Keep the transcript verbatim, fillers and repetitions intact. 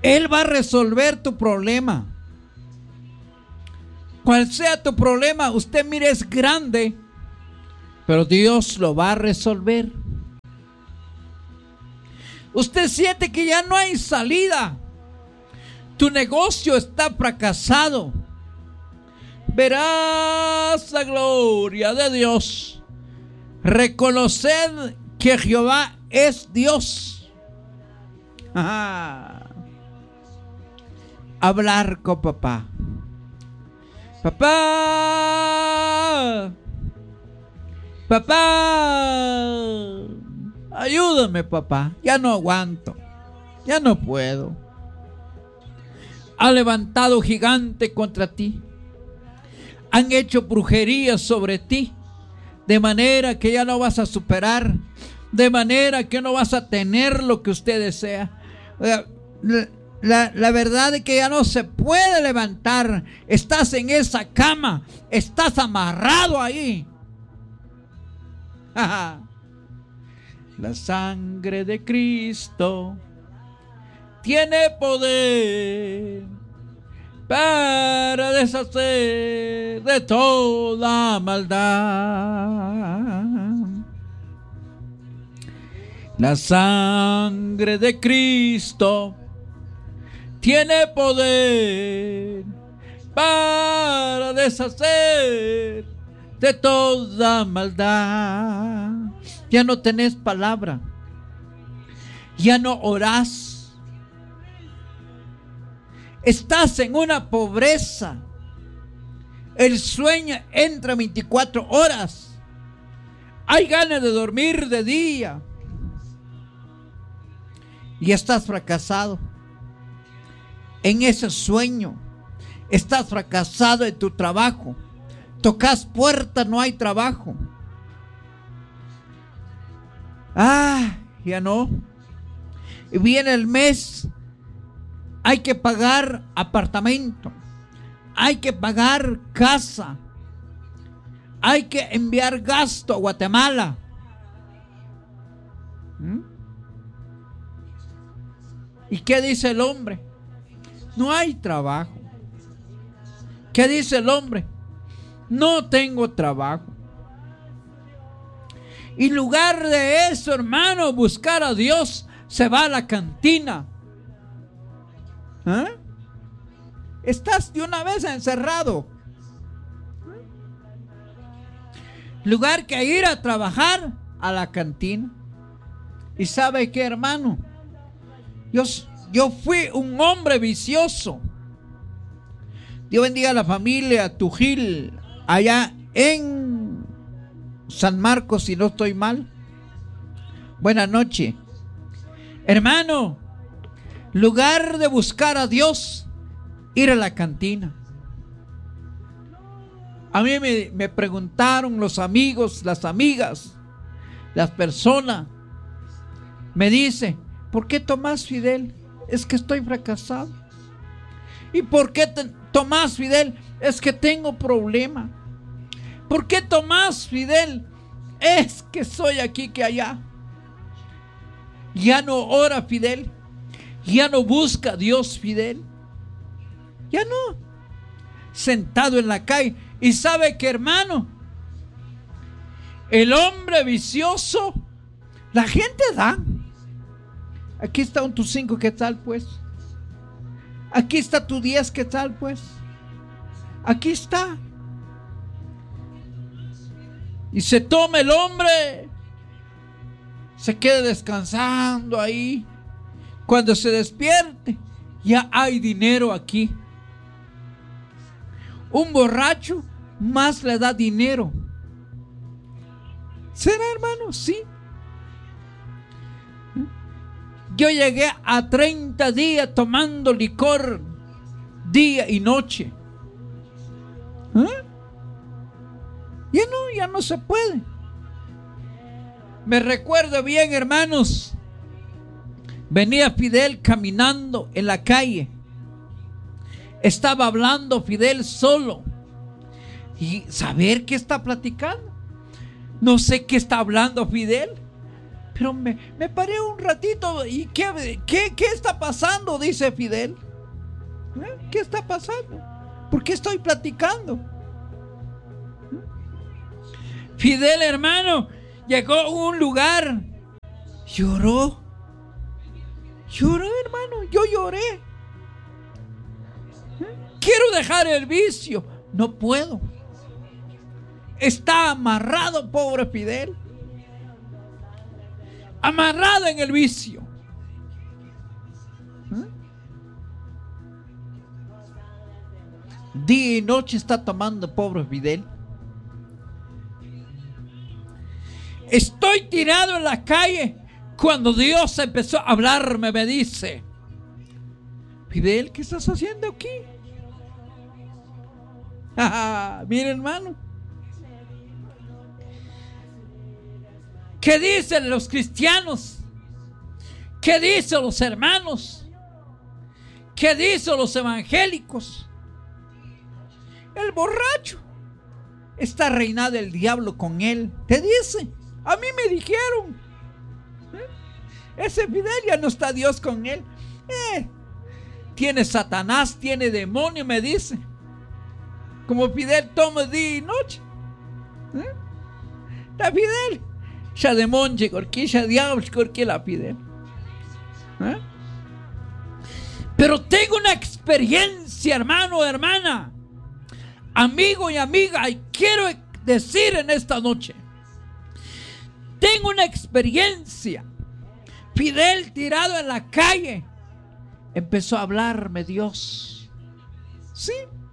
Él va a resolver tu problema. Cual sea tu problema, usted mire, es grande, pero Dios lo va a resolver. Usted siente que ya no hay salida. Tu negocio está fracasado. Verás la gloria de Dios. Reconoced que Jehová es Dios. Ajá. Hablar con papá. Papá. Papá. Ayúdame, papá. Ya no aguanto. Ya no puedo. Ha levantado gigante contra ti. Han hecho brujería sobre ti. De manera que ya no vas a superar. De manera que no vas a tener lo que usted desea. La, la, la verdad es que ya no se puede levantar. Estás en esa cama. Estás amarrado ahí. La sangre de Cristo tiene poder para deshacer de toda maldad. La sangre de Cristo tiene poder para deshacer de toda maldad. Ya no tenés palabra. Ya no orás. Estás en una pobreza. El sueño entra veinticuatro horas. Hay ganas de dormir de día. Y estás fracasado en ese sueño. Estás fracasado en tu trabajo. Tocas puertas, no hay trabajo. Ah, ya no. Y viene el mes. Hay que pagar apartamento. Hay que pagar casa. Hay que enviar gasto a Guatemala. ¿Mm? ¿Y qué dice el hombre? No hay trabajo. ¿Qué dice el hombre? No tengo trabajo. Y en lugar de eso, hermano, buscar a Dios, se va a la cantina. ¿Eh? Estás de una vez encerrado. En lugar que ir a trabajar, a la cantina. ¿Y sabe qué, hermano? Yo, yo fui un hombre vicioso. Dios bendiga a la familia Tujil, allá en San Marcos, si no estoy mal. Buenas noches. Hermano, lugar de buscar a Dios, ir a la cantina. A mí me, me preguntaron los amigos, las amigas, las personas. Me dice, ¿por qué tomás, Fidel? Es que estoy fracasado. ¿Y por qué te, tomás, Fidel? Es que tengo problema. ¿Por qué tomás, Fidel? Es que soy aquí que allá. Ya no ora, Fidel. Ya no busca a Dios, Fidel. Ya no. Sentado en la calle. Y sabe que, hermano, el hombre vicioso, la gente da. Aquí está un tu cinco, ¿qué tal pues? Aquí está tu diez, ¿qué tal pues? Aquí está. Y se toma el hombre, se queda descansando ahí. Cuando se despierte, ya hay dinero aquí. Un borracho más le da dinero. ¿Será, hermano? Sí. Yo llegué a treinta días tomando licor día y noche. ¿Eh? Ya no, ya no se puede. Me recuerdo bien, hermanos. Venía Fidel caminando en la calle. Estaba hablando Fidel solo. Y saber qué está platicando. No sé qué está hablando Fidel. Pero me, me paré un ratito y ¿qué, qué, qué está pasando? Dice Fidel. ¿Eh? ¿Qué está pasando? ¿Por qué estoy platicando? ¿Eh? Fidel, hermano, llegó a un lugar, lloró. Lloró, hermano, yo lloré. ¿Eh? Quiero dejar el vicio, no puedo. Está amarrado, pobre Fidel. Amarrado en el vicio. ¿Eh? Día y noche está tomando, pobre Fidel. Estoy tirado en la calle cuando Dios empezó a hablarme. Me dice: Fidel, ¿qué estás haciendo aquí? Mira, hermano, ¿qué dicen los cristianos? ¿Qué dicen los hermanos? ¿Qué dicen los evangélicos? El borracho está reinado el diablo con él. Te dice, a mí me dijeron, ¿eh? Ese Fidel ya no está Dios con él. Eh, tiene Satanás, tiene demonio, me dice. Como Fidel toma día y noche. ¿Eh? La Fidel. Ya demonio, porque ya diablo, porque la Fidel. ¿Eh? Pero tengo una experiencia, hermano, hermana, amigo y amiga, y quiero decir en esta noche, tengo una experiencia. Fidel tirado en la calle, empezó a hablarme Dios. Sí.